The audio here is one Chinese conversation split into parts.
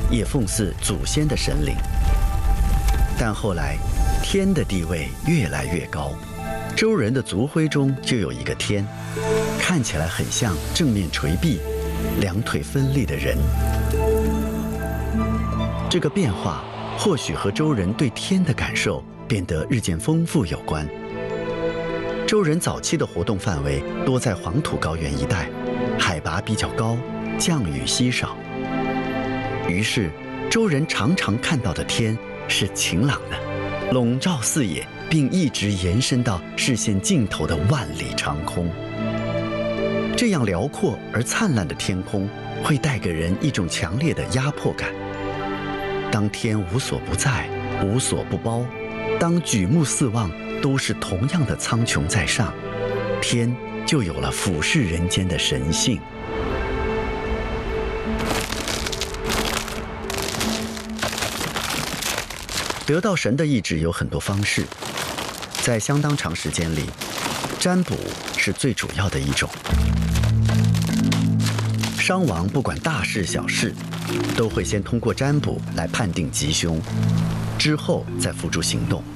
也奉祀祖先的神灵。但后来，天的地位越来越高，周人的族徽中就有一个天，看起来很像正面垂臂、两腿分立的人。这个变化或许和周人对天的感受变得日渐丰富有关。周人早期的活动范围多在黄土高原一带，海拔比较高，降雨稀少。于是，周人常常看到的天是晴朗的，笼罩四野，并一直延伸到视线尽头的万里长空。这样辽阔而灿烂的天空，会带给人一种强烈的压迫感。当天无所不在，无所不包，当举目四望都是同样的苍穹在上，天就有了俯视人间的神性。得到神的意志有很多方式，在相当长时间里，占卜是最主要的一种。商王不管大事小事，都会先通过占卜来判定吉凶，之后再付诸行动。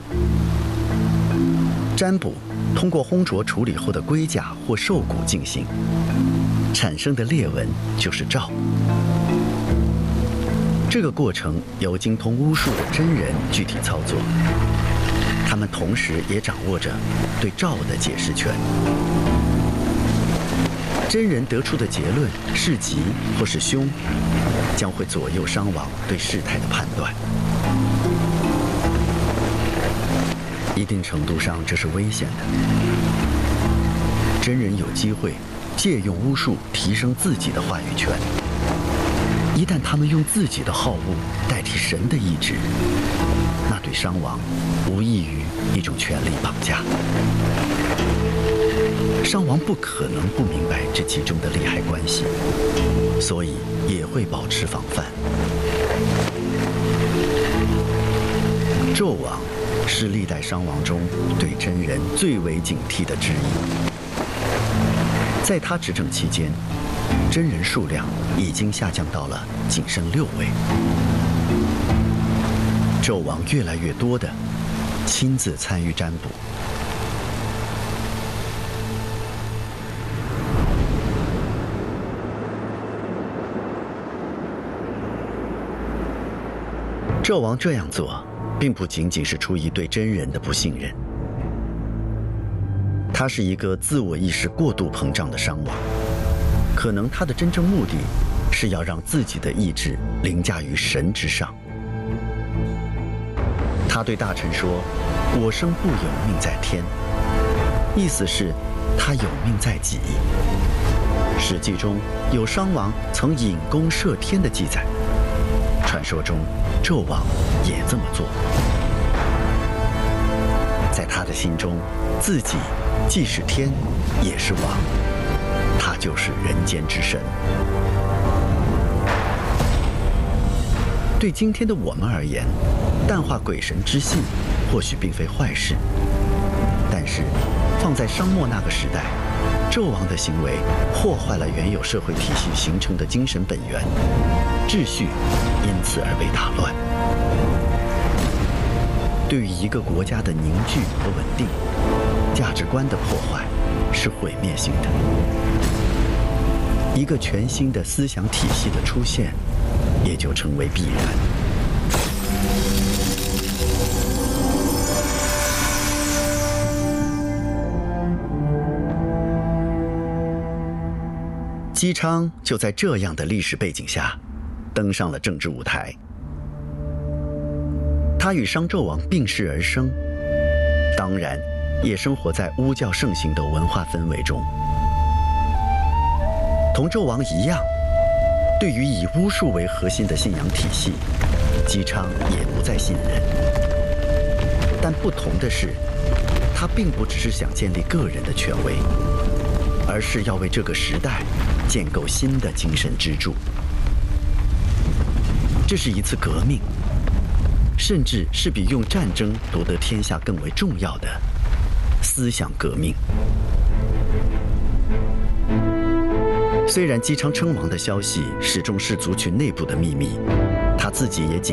占卜通过烘灼处理后的龟甲或兽骨进行，产生的裂纹就是兆。这个过程由精通巫术的真人具体操作，他们同时也掌握着对兆的解释权。真人得出的结论是吉或是凶，将会左右商王对事态的判断。一定程度上，这是危险的。真人有机会借用巫术提升自己的话语权。一旦他们用自己的好恶代替神的意志，那对商王无异于一种权力绑架。商王不可能不明白这其中的利害关系，所以也会保持防范。纣王是历代商王中对真人最为警惕的之一。在他执政期间，真人数量已经下降到了仅剩6位。纣王越来越多地亲自参与占卜。纣王这样做，并不仅仅是出于对真人的不信任，他是一个自我意识过度膨胀的商王。可能他的真正目的是要让自己的意志凌驾于神之上。他对大臣说：“我生不有命在天”，意思是他有命在己。史记中有商王曾引弓射天的记载，传说中纣王也这么做。在他的心中，自己既是天，也是王。他就是人间之神。对今天的我们而言，淡化鬼神之信或许并非坏事，但是放在商末那个时代，纣王的行为破坏了原有社会体系形成的精神本源，秩序因此而被打乱。对于一个国家的凝聚和稳定，价值观的破坏是毁灭性的。一个全新的思想体系的出现，也就成为必然。姬昌就在这样的历史背景下，登上了政治舞台。他与商纣王并世而生，当然也生活在巫教盛行的文化氛围中。同纣王一样，对于以巫术为核心的信仰体系，姬昌也不再信任。但不同的是，他并不只是想建立个人的权威，而是要为这个时代建构新的精神支柱。这是一次革命，甚至是比用战争夺得天下更为重要的思想革命。虽然姬昌称王的消息始终是族群内部的秘密， 他自己也谨